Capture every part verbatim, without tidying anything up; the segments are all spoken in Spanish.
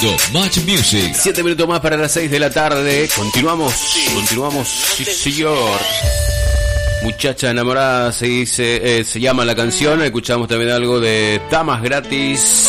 Match Music. Siete minutos más para las seis de la tarde. Continuamos, continuamos, sí señor. Muchacha enamorada se dice, eh, se llama la canción. Escuchamos también algo de Damas Gratis.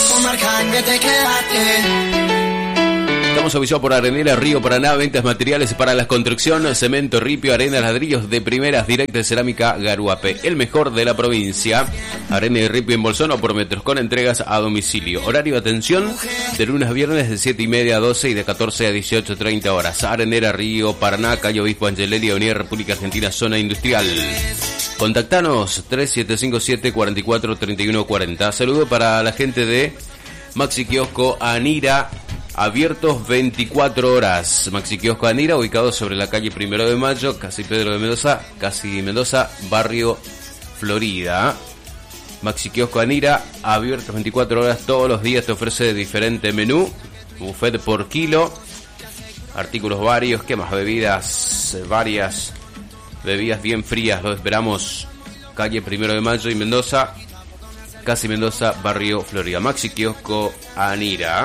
Estamos avisados por Arenera Río Paraná, ventas materiales para las construcciones, cemento, ripio, arena, ladrillos de primeras, directa de cerámica Garuape, el mejor de la provincia. Arena y ripio en bolsón o por metros con entregas a domicilio. Horario de atención de lunes a viernes de siete y media a doce y de catorce a dieciocho treinta horas. Arenera Río Paraná, calle Obispo Angelelli, Avenida República Argentina, zona industrial. Contactanos tres siete cinco siete, cuatro cuatro, tres uno cuatro cero. Saludo para la gente de Maxi Kiosco Anira, abiertos veinticuatro horas. Maxi Kiosco Anira, ubicado sobre la calle Primero de Mayo, casi Pedro de Mendoza, casi Mendoza, barrio Florida. Maxi Kiosco Anira, abiertos veinticuatro horas todos los días. Te ofrece diferente menú, buffet por kilo, artículos varios, ¿qué más? Bebidas varias, bebidas bien frías. Lo esperamos, calle Primero de Mayo y Mendoza, casi Mendoza, barrio Florida. Maxi Kiosco Anira.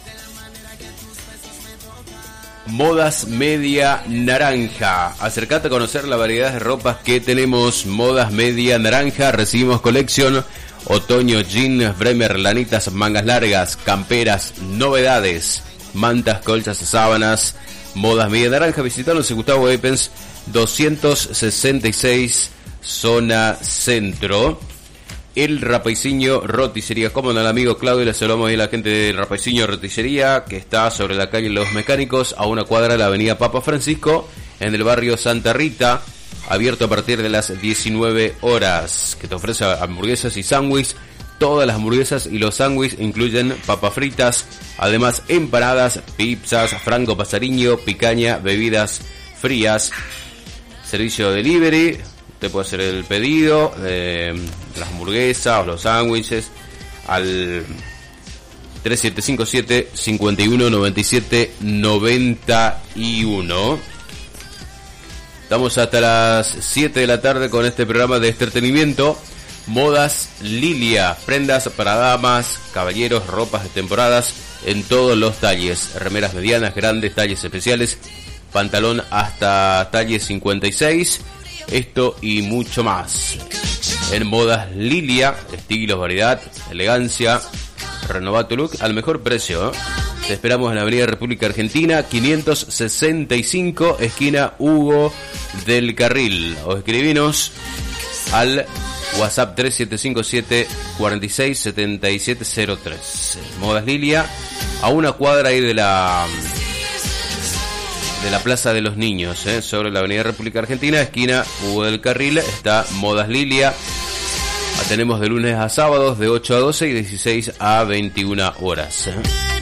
Modas Media Naranja. Acercate a conocer la variedad de ropas que tenemos. Modas Media Naranja. Recibimos colección otoño, jeans, Bremer, lanitas, mangas largas, camperas, novedades, mantas, colchas, sábanas. Modas Media Naranja. Visitanos en Gustavo Epens doscientos sesenta y seis, zona centro. El Rapaiciño Roticería, como no, el amigo Claudio, le saludamos a la gente del Rapaiciño Roticería, que está sobre la calle Los Mecánicos, a una cuadra de la avenida Papa Francisco, en el barrio Santa Rita, abierto a partir de las diecinueve horas, que te ofrece hamburguesas y sándwiches. Todas las hamburguesas y los sándwiches incluyen papas fritas, además empanadas, pizzas, franco pasariño, picaña, bebidas frías, servicio delivery. Usted puede hacer el pedido de las hamburguesas o los sándwiches al tres siete cinco siete, cinco uno nueve siete nueve uno. Estamos hasta las siete de la tarde con este programa de entretenimiento. Modas Lilia, prendas para damas, caballeros, ropas de temporadas en todos los talles, remeras medianas, grandes, talles especiales, pantalón hasta talle cincuenta y seis. Esto y mucho más. En Modas Lilia, estilos, variedad, elegancia, renová tu look al mejor precio, ¿eh? Te esperamos en la Avenida República Argentina, quinientos sesenta y cinco, esquina Hugo del Carril. O escribinos al WhatsApp tres siete cinco siete, cuatro seis, siete siete cero tres. Modas Lilia, a una cuadra ahí de la... de la Plaza de los Niños, ¿eh? Sobre la Avenida República Argentina, esquina Hugo del Carril, está Modas Lilia. La tenemos de lunes a sábados, de ocho a doce y dieciséis a veintiuna horas, ¿eh?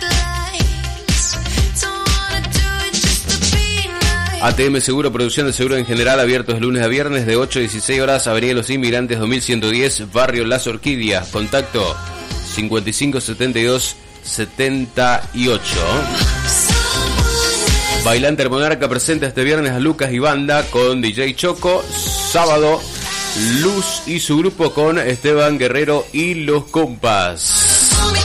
A T M Seguro, producción de seguro en general, abiertos de lunes a viernes, de ocho a dieciséis horas, Avenida Los Inmigrantes dos mil ciento diez, barrio Las Orquídeas. Contacto cincuenta y cinco setenta y dos setenta y ocho. Bailante Monarca presenta este viernes a Lucas y Banda con D J Choco. Sábado, Luz y su grupo con Esteban Guerrero y los Compas.